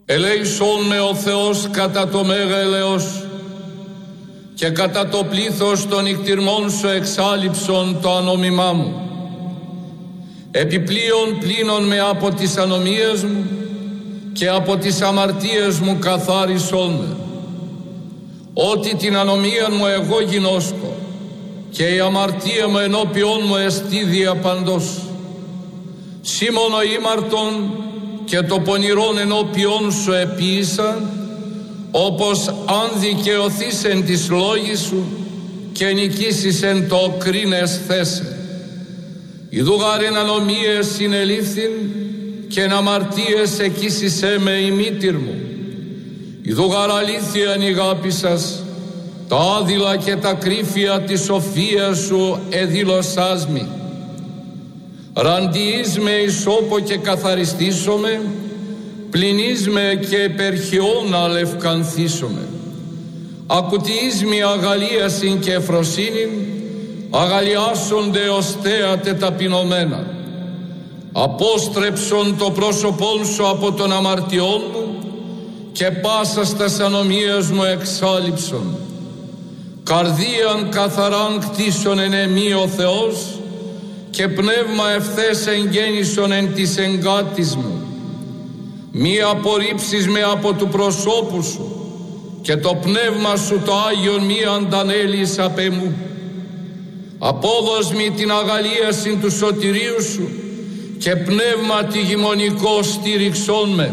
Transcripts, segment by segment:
Ελέησόν με ο Θεός κατά το μέγα ελεός και κατά το πλήθος των νυχτηρμών σου εξάλειψον το ανόμημά μου. Επιπλέον πλύνον με από τις ανομίες μου και από τις αμαρτίες μου καθάρισόν με. Ότι την ανομία μου εγώ γινώσκω και η αμαρτία μου ενώπιόν μου εστί διαπαντός. Σήμωνο ήμαρτον και το πονηρόν ενώπιόν σου επίησα, όπως αν δικαιωθείς εν της λόγης σου και νικήσεις εν το κρίνες θέσε. Ιδούγαρ εν ανομίες συνελήφθην και εν αμαρτίες εκείσισέ με η μήτηρ μου. Ιδούγαρ αλήθειαν ηγάπησας, τα άδειλα και τα κρύφια της σοφίας σου εδήλωσάς μη. Ραντιείς με ισόπο και καθαριστήσομαι, πλυνείς με και επερχιόν αλευκανθήσομαι. Ακουτιείς με αγαλίασιν και εφροσύνην, αγαλιάσονται οστέα τεταπεινωμένα. Απόστρεψον το πρόσωπόν σου από των αμαρτιών μου και πάσας τας ανομίας μου εξάλειψον. Καρδίαν καθαράν κτίσον εν εμή ο Θεός και πνεύμα ευθές εγγέννησον εν της εγκάτης μου. Μη απορρίψεις με από του προσώπου σου και το πνεύμα σου το Άγιον μη αντανέλεις απ' εμού. Απόδος μη την αγαλίαση του σωτηρίου σου και πνεύμα τη γημονικό στήριξόν με.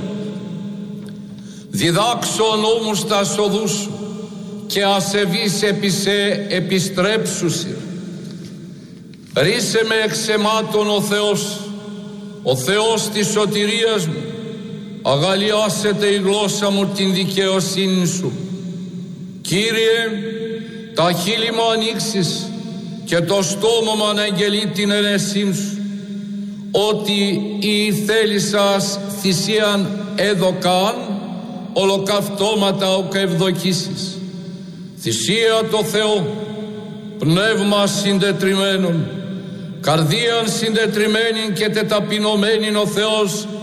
Διδάξω νόμους τα οδούς σου και ασεβείς επί σε επιστρέψουσι. Ρίσε με εξαιμάτων ο Θεός της σωτηρίας μου. Αγαλιάσετε η γλώσσα μου την δικαιοσύνη σου. Κύριε, τα χείλη μου ανοίξεις και το στόμα μου αναγγελεί την ενεσύν σου. Ότι η θέλησας θυσίαν έδωκαν, ολοκαυτώματα οκ ευδοκίσεις. Θυσία το Θεό, πνεύμα συντετριμένον, καρδίαν συντετριμένην και τεταπεινωμένην ο Θεός